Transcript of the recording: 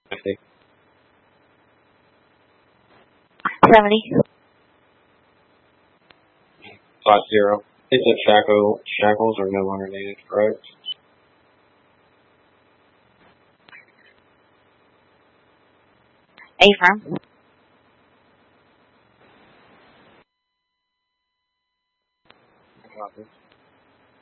50. 70. 50. It said shackles are no longer needed, correct? Affirm.